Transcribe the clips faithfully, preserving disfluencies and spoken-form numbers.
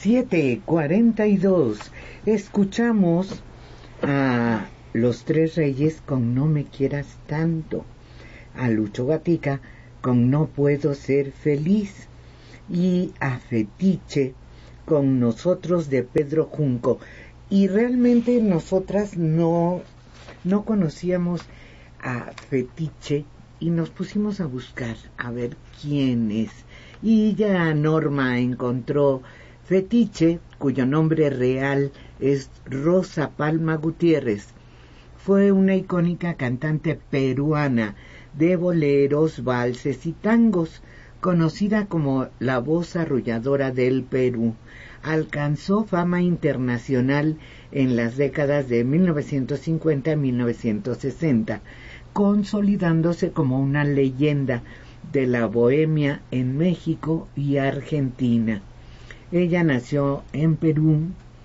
siete cuarenta y dos. Escuchamos a Los Tres Reyes con No me quieras tanto, a Lucho Gatica con No puedo ser feliz y a Fetiche con Nosotros de Pedro Junco. Y realmente nosotras no, no conocíamos a Fetiche y nos pusimos a buscar a ver quién es. Y ya Norma encontró Fetiche, cuyo nombre real es Rosa Palma Gutiérrez. Fue una icónica cantante peruana de boleros, valses y tangos, conocida como la voz arrulladora del Perú. Alcanzó fama internacional en las décadas de mil novecientos cincuenta a mil novecientos sesenta, consolidándose como una leyenda de la bohemia en México y Argentina. Ella nació en Perú,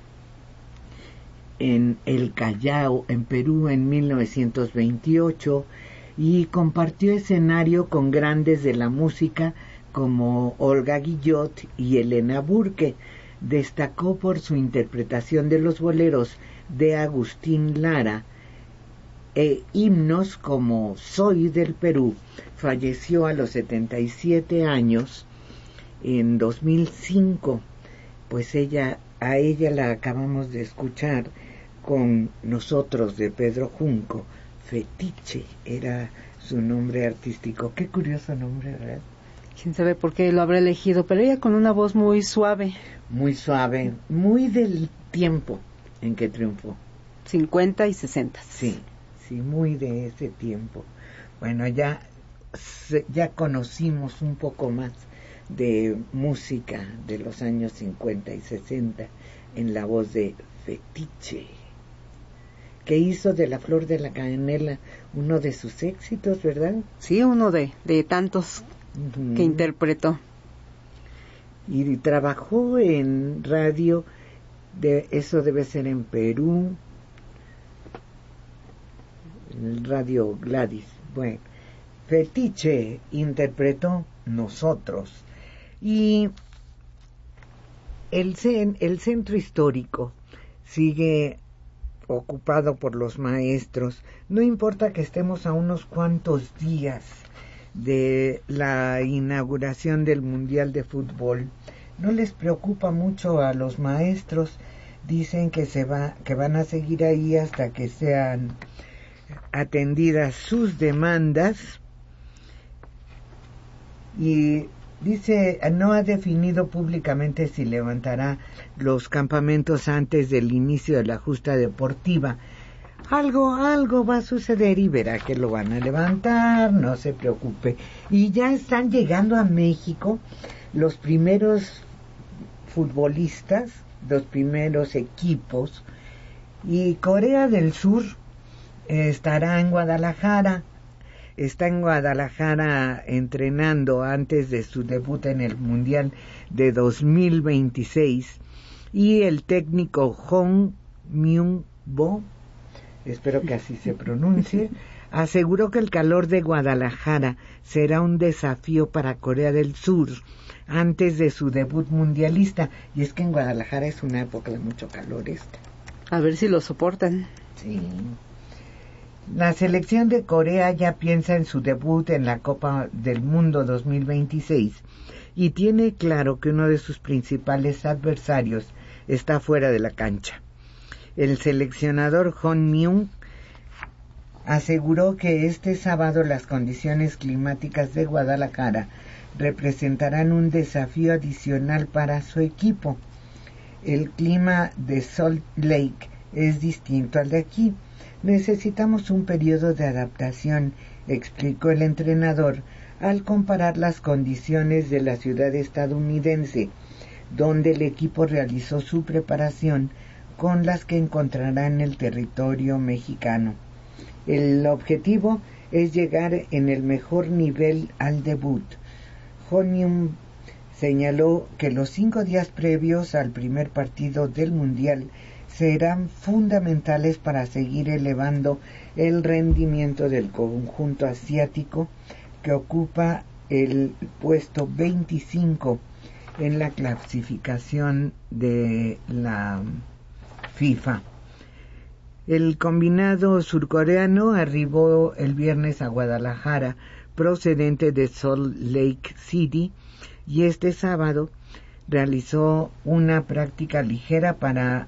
en El Callao, en Perú, en mil novecientos veintiocho, y compartió escenario con grandes de la música como Olga Guillot y Elena Burke. Destacó por su interpretación de los boleros de Agustín Lara e himnos como Soy del Perú. Falleció a los setenta y siete años en dos mil cinco. Pues ella, a ella la acabamos de escuchar con Nosotros de Pedro Junco. Fetiche era su nombre artístico. Qué curioso nombre, ¿verdad? Quién sabe por qué lo habrá elegido, pero ella con una voz muy suave. Muy suave, muy del tiempo en que triunfó. cincuenta y sesenta. Sí, sí, muy de ese tiempo. Bueno, ya, ya conocimos un poco más de música de los años cincuenta y sesenta en la voz de Fetiche, que hizo de La Flor de la Canela uno de sus éxitos, ¿verdad? Sí, uno de, de tantos uh-huh. que interpretó. Y trabajó en radio, de, eso debe ser en Perú, en el Radio Gladys. Bueno, Fetiche interpretó Nosotros. Y el, el centro histórico sigue ocupado por los maestros. No importa que estemos a unos cuantos días de la inauguración del Mundial de Fútbol, no les preocupa mucho a los maestros. Dicen que se va, que van a seguir ahí hasta que sean atendidas sus demandas. Y dice, no ha definido públicamente si levantará los campamentos antes del inicio de la justa deportiva. Algo, algo va a suceder y verá que lo van a levantar, no se preocupe. Y ya están llegando a México los primeros futbolistas, los primeros equipos, y Corea del Sur eh, estará en Guadalajara. Está en Guadalajara entrenando antes de su debut en el Mundial de dos mil veintiséis. Y el técnico Hong Myung-bo, espero que así se pronuncie, aseguró que el calor de Guadalajara será un desafío para Corea del Sur antes de su debut mundialista. Y es que en Guadalajara es una época de mucho calor esta. A ver si lo soportan. Sí. La selección de Corea ya piensa en su debut en la Copa del Mundo dos mil veintiséis y tiene claro que uno de sus principales adversarios está fuera de la cancha. El seleccionador Hong Myung aseguró que este sábado las condiciones climáticas de Guadalajara representarán un desafío adicional para su equipo. El clima de Salt Lake es distinto al de aquí. Necesitamos un periodo de adaptación, explicó el entrenador al comparar las condiciones de la ciudad estadounidense, donde el equipo realizó su preparación, con las que encontrará en el territorio mexicano. El objetivo es llegar en el mejor nivel al debut. Honium señaló que los cinco días previos al primer partido del Mundial serán fundamentales para seguir elevando el rendimiento del conjunto asiático, que ocupa el puesto veinticinco en la clasificación de la FIFA. El combinado surcoreano arribó el viernes a Guadalajara, procedente de Salt Lake City, y este sábado realizó una práctica ligera para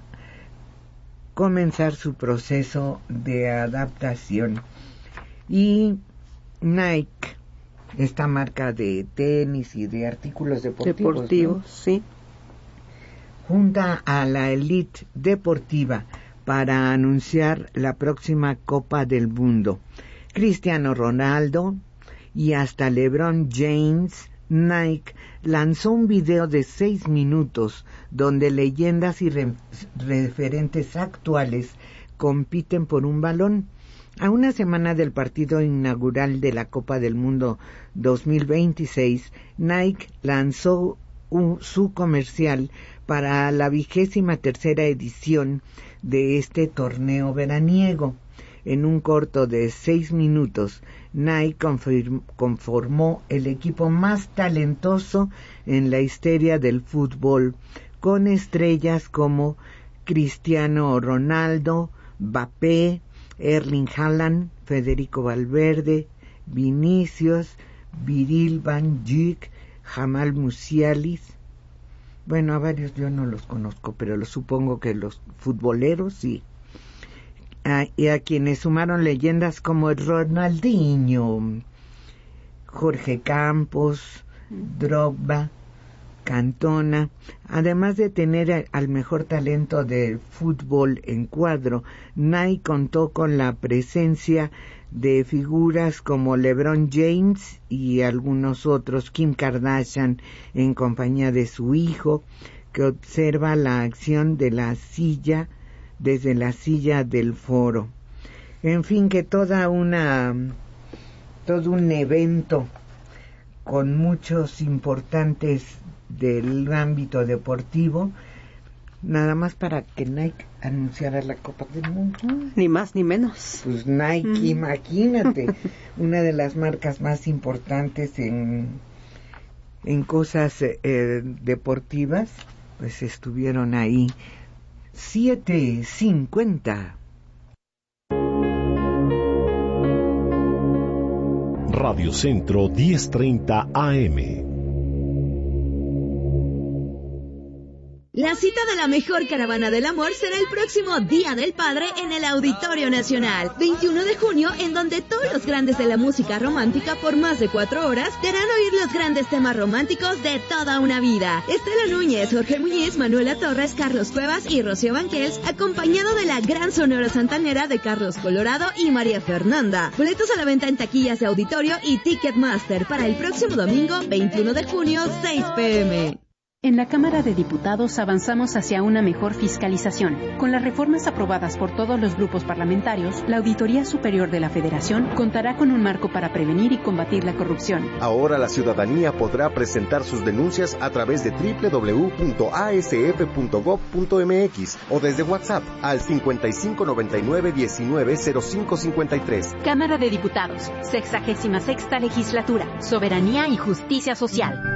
comenzar su proceso de adaptación. Y Nike, esta marca de tenis y de artículos deportivos, deportivos, ¿no? sí, junta a la élite deportiva para anunciar la próxima Copa del Mundo. Cristiano Ronaldo y hasta LeBron James. Nike lanzó un video de seis minutos donde leyendas y re- referentes actuales compiten por un balón. A una semana del partido inaugural de la Copa del Mundo dos mil veintiséis, Nike lanzó un, su comercial para la vigésima tercera edición de este torneo veraniego. En un corto de seis minutos, Nike confirm, conformó el equipo más talentoso en la historia del fútbol, con estrellas como Cristiano Ronaldo, Mbappé, Erling Haaland, Federico Valverde, Vinicius, Virgil van Dijk, Jamal Musiala. Bueno, a varios yo no los conozco, pero lo supongo que los futboleros sí. A, y a quienes sumaron leyendas como Ronaldinho, Jorge Campos, Drogba, Cantona, además de tener a, al mejor talento del fútbol en cuadro. Nike contó con la presencia de figuras como LeBron James y algunos otros, Kim Kardashian en compañía de su hijo, que observa la acción de la silla desde la silla del foro. En fin, que toda una todo un evento con muchos importantes del ámbito deportivo, nada más para que Nike anunciara la Copa del Mundo. Ni más ni menos. Pues Nike, mm. imagínate, una de las marcas más importantes en en cosas eh, deportivas, pues estuvieron ahí. siete cincuenta. Radio Centro diez treinta A M. La cita de la mejor caravana del amor será el próximo Día del Padre en el Auditorio Nacional, veintiuno de junio, en donde todos los grandes de la música romántica por más de cuatro horas te harán oír los grandes temas románticos de toda una vida. Estela Núñez, Jorge Muñiz, Manuela Torres, Carlos Cuevas y Rocío Banquels, acompañado de la gran sonora santanera de Carlos Colorado y María Fernanda. Boletos a la venta en taquillas de auditorio y Ticketmaster para el próximo domingo, veintiuno de junio, seis pe eme. En la Cámara de Diputados avanzamos hacia una mejor fiscalización. Con las reformas aprobadas por todos los grupos parlamentarios, la Auditoría Superior de la Federación contará con un marco para prevenir y combatir la corrupción. Ahora la ciudadanía podrá presentar sus denuncias a través de doble u doble u doble u punto a ese efe punto gob punto eme equis o desde WhatsApp al cincuenta y cinco noventa y nueve diecinueve cero cinco cincuenta y tres. Cámara de Diputados, sexagésima sexta Legislatura, Soberanía y Justicia Social.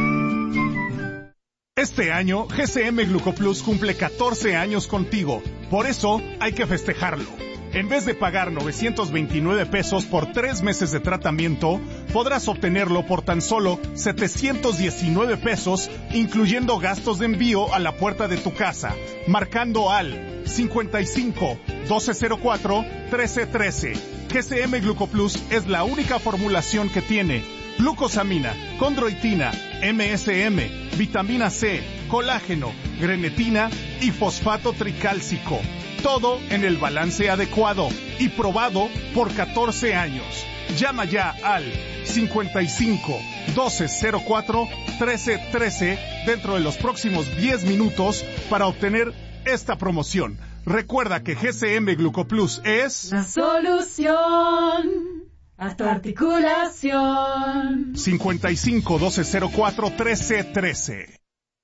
Este año, G C M Glucoplus cumple catorce años contigo. Por eso, hay que festejarlo. En vez de pagar novecientos veintinueve pesos por tres meses de tratamiento, podrás obtenerlo por tan solo setecientos diecinueve pesos, incluyendo gastos de envío a la puerta de tu casa, marcando al cincuenta y cinco, doce cero cuatro, trece trece. G C M Glucoplus es la única formulación que tiene glucosamina, condroitina, eme ese eme, vitamina C, colágeno, grenetina y fosfato tricálcico. Todo en el balance adecuado y probado por catorce años. Llama ya al cincuenta y cinco, doce cero cuatro, trece trece dentro de los próximos diez minutos para obtener esta promoción. Recuerda que G C M Glucoplus es la solución a tu articulación. cincuenta y cinco, doce cero cuatro, trece trece.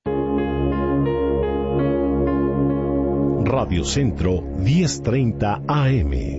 Radio Centro diez treinta A M.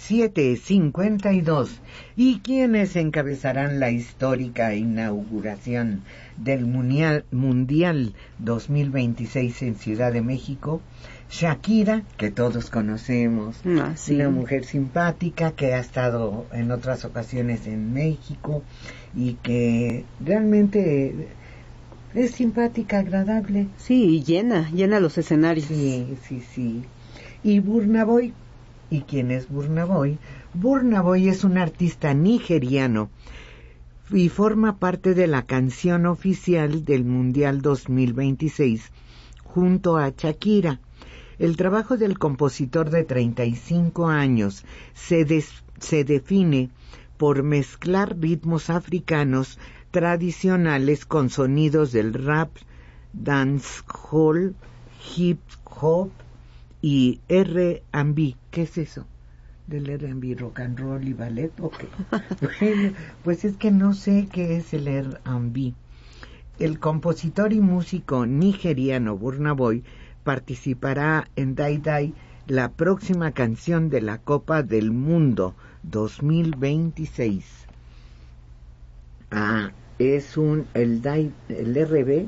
siete cincuenta y dos. ¿Y quiénes encabezarán la histórica inauguración del Mundial, Mundial dos mil veintiséis en Ciudad de México? Shakira, que todos conocemos, ah, sí. Una mujer simpática que ha estado en otras ocasiones en México y que realmente es simpática, agradable. Sí, y llena, llena los escenarios. Sí, sí, sí. Y Burna Boy, ¿y quién es Burna Boy? Burna Boy es un artista nigeriano y forma parte de la canción oficial del Mundial dos mil veintiséis junto a Shakira. El trabajo del compositor de treinta y cinco años se, des, se define por mezclar ritmos africanos tradicionales con sonidos del rap, dancehall, hip hop y R and B. ¿Qué es eso? Del R and B, rock and roll y ballet. Okay. Bueno, pues es que no sé qué es el R and B. El compositor y músico nigeriano Burna Boy participará en Dai Dai, la próxima canción de la Copa del Mundo dos mil veintiséis. Ah, es un el Dai, el R B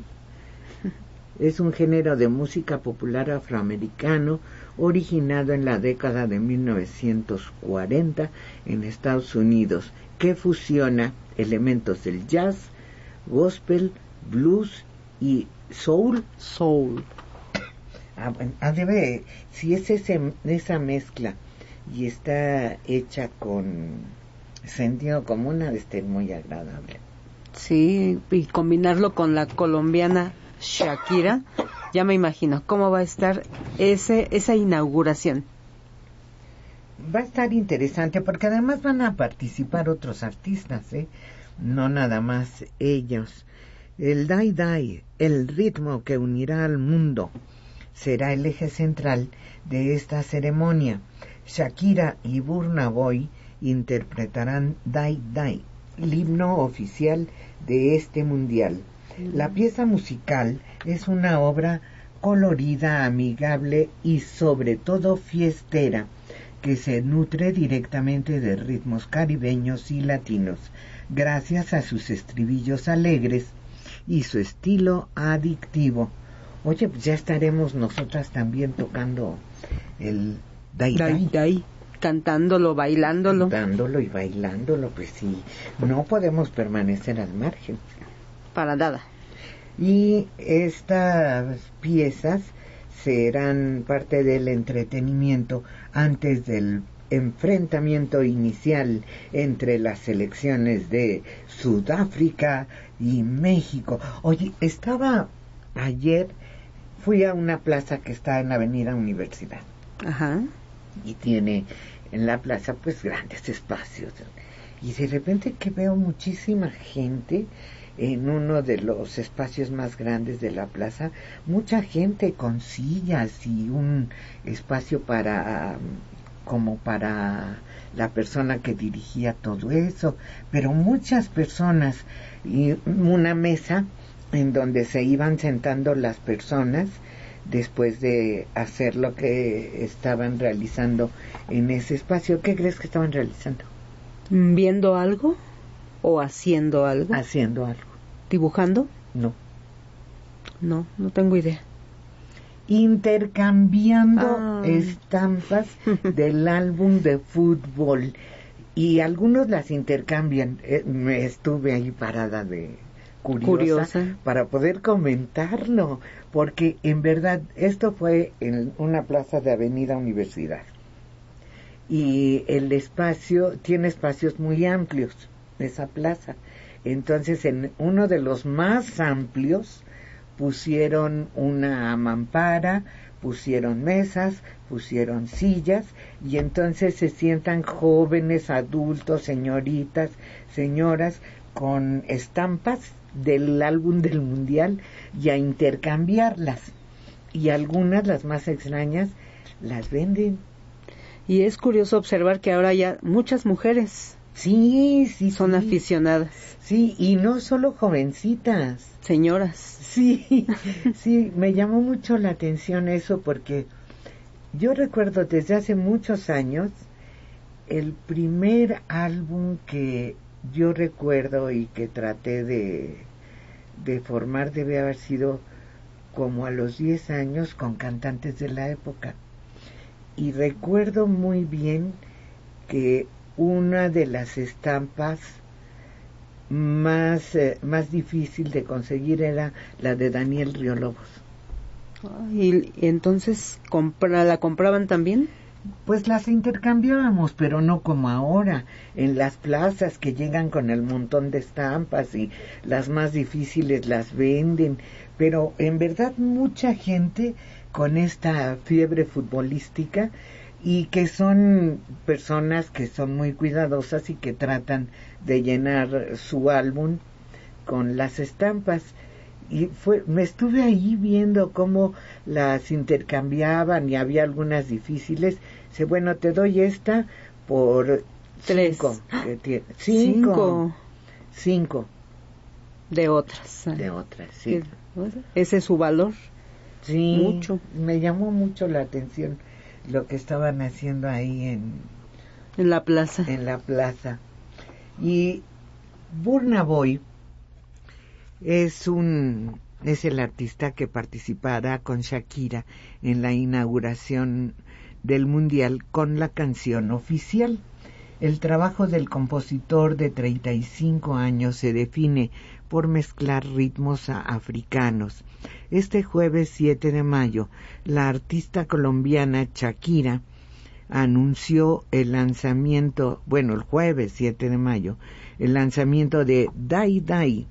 es un género de música popular afroamericano originado en la década de mil novecientos cuarenta en Estados Unidos, que fusiona elementos del jazz, gospel, blues y soul. Soul. Ah, bueno, ah, debe, si es ese, esa mezcla y está hecha con sentido común, debe estar muy agradable. Sí, y combinarlo con la colombiana Shakira, ya me imagino cómo va a estar ese esa inauguración. Va a estar interesante porque además van a participar otros artistas, ¿eh? No nada más ellos. El Dai Dai, el ritmo que unirá al mundo, será el eje central de esta ceremonia. Shakira y Burna Boy interpretarán Dai Dai, el himno oficial de este mundial. La pieza musical es una obra colorida, amigable y sobre todo fiestera, que se nutre directamente de ritmos caribeños y latinos, gracias a sus estribillos alegres y su estilo adictivo. Oye, pues ya estaremos nosotras también tocando el Dai Dai. Dai Dai, cantándolo, bailándolo. Cantándolo y bailándolo, pues sí, no podemos permanecer al margen. Para nada. Y estas piezas serán parte del entretenimiento antes del enfrentamiento inicial entre las selecciones de Sudáfrica y México. Oye, estaba ayer, fui a una plaza que está en la Avenida Universidad. Ajá. Y tiene en la plaza pues grandes espacios. Y de repente que veo muchísima gente en uno de los espacios más grandes de la plaza, mucha gente con sillas y un espacio para como para la persona que dirigía todo eso, pero muchas personas y una mesa en donde se iban sentando las personas después de hacer lo que estaban realizando en ese espacio. ¿Qué crees que estaban realizando? ¿Viendo algo o haciendo algo? Haciendo algo. ¿Dibujando? No. No, no tengo idea. Intercambiando ah. estampas del álbum de fútbol. Y algunos las intercambian. Eh, me estuve ahí parada de curiosa, curiosa para poder comentarlo. Porque en verdad esto fue en una plaza de Avenida Universidad. Y el espacio, tiene espacios muy amplios, esa plaza. Entonces, en uno de los más amplios pusieron una mampara, pusieron mesas, pusieron sillas, y entonces se sientan jóvenes, adultos, señoritas, señoras, con estampas del álbum del mundial y a intercambiarlas. Y algunas, las más extrañas, las venden. Y es curioso observar que ahora ya muchas mujeres sí, sí, son sí. aficionadas. Sí, y no solo jovencitas. Señoras. Sí, sí, me llamó mucho la atención eso porque yo recuerdo desde hace muchos años el primer álbum que yo recuerdo y que traté de, de formar debe haber sido como a los diez años con cantantes de la época. Y recuerdo muy bien que una de las estampas más, eh, más difícil de conseguir era la de Daniel Riolobos. ¿Y, y entonces compra, la compraban también? Pues las intercambiábamos, pero no como ahora, en las plazas que llegan con el montón de estampas y las más difíciles las venden, pero en verdad mucha gente con esta fiebre futbolística y que son personas que son muy cuidadosas y que tratan de llenar su álbum con las estampas. Y fue, me estuve ahí viendo cómo las intercambiaban y había algunas difíciles. Dice, bueno, te doy esta por tres. Cinco. Que tiene, cinco. Cinco. De otras. De otras, sí. Ese es su valor. Sí. Mucho. Me llamó mucho la atención lo que estaban haciendo ahí en... En la plaza. En la plaza. Y Burna Boy es un es el artista que participará con Shakira en la inauguración del Mundial con la canción oficial. El trabajo del compositor de treinta y cinco años se define por mezclar ritmos africanos. Este jueves siete de mayo, la artista colombiana Shakira anunció el lanzamiento, bueno, el jueves siete de mayo, el lanzamiento de Dai Dai,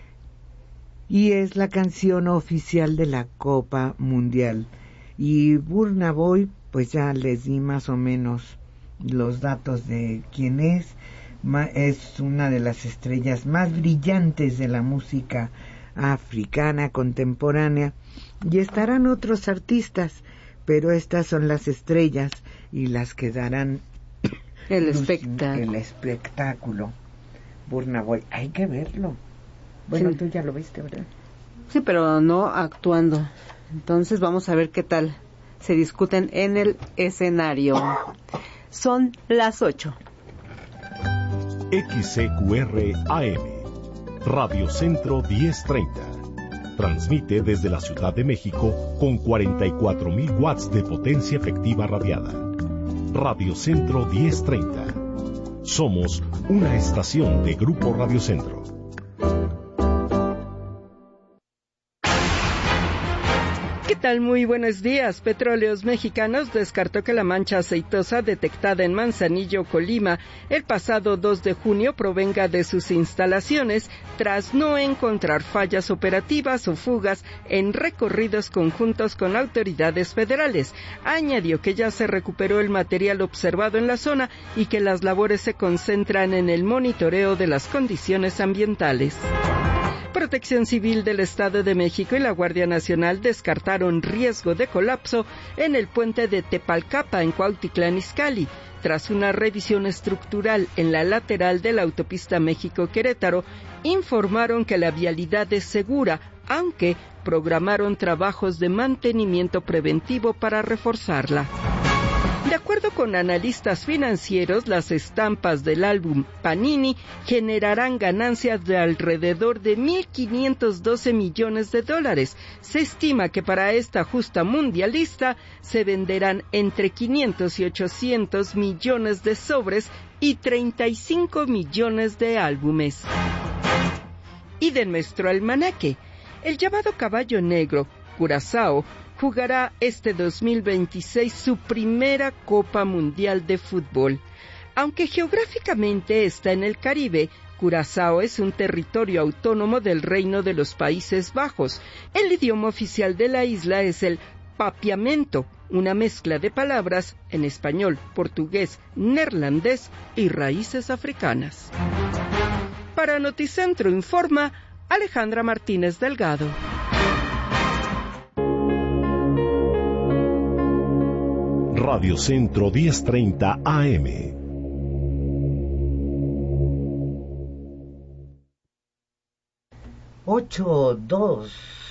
y es la canción oficial de la Copa Mundial. Y Burna Boy, pues ya les di más o menos los datos de quién es. Es una de las estrellas más brillantes de la música africana contemporánea, y estarán otros artistas, pero estas son las estrellas y las que darán el espectáculo. El espectáculo. Burna Boy, hay que verlo. Bueno, sí. Tú ya lo viste, ¿verdad? Sí, pero no actuando. Entonces vamos a ver qué tal se discuten en el escenario. Son las ocho. X C Q R A M, Radio Centro diez treinta. Transmite desde la Ciudad de México con cuarenta y cuatro mil watts de potencia efectiva radiada. Radio Centro diez treinta. Somos una estación de Grupo Radio Centro. ¿Qué tal? Muy buenos días. Petróleos Mexicanos descartó que la mancha aceitosa detectada en Manzanillo, Colima, el pasado dos de junio provenga de sus instalaciones tras no encontrar fallas operativas o fugas en recorridos conjuntos con autoridades federales. Añadió que ya se recuperó el material observado en la zona y que las labores se concentran en el monitoreo de las condiciones ambientales. Protección Civil del Estado de México y la Guardia Nacional descartaron riesgo de colapso en el puente de Tepalcapa en Cuautitlán Izcalli. Tras una revisión estructural en la lateral de la autopista México-Querétaro, informaron que la vialidad es segura, aunque programaron trabajos de mantenimiento preventivo para reforzarla. De acuerdo con analistas financieros, las estampas del álbum Panini generarán ganancias de alrededor de mil quinientos doce millones de dólares. Se estima que para esta justa mundialista se venderán entre quinientos y ochocientos millones de sobres y treinta y cinco millones de álbumes. Y de nuestro almanaque, el llamado Caballo Negro, Curazao, jugará este dos mil veintiséis su primera Copa Mundial de Fútbol. Aunque geográficamente está en el Caribe, Curazao es un territorio autónomo del Reino de los Países Bajos. El idioma oficial de la isla es el papiamento, una mezcla de palabras en español, portugués, neerlandés y raíces africanas. Para Noticentro informa Alejandra Martínez Delgado. Radio Centro diez treinta A M. Ocho dos.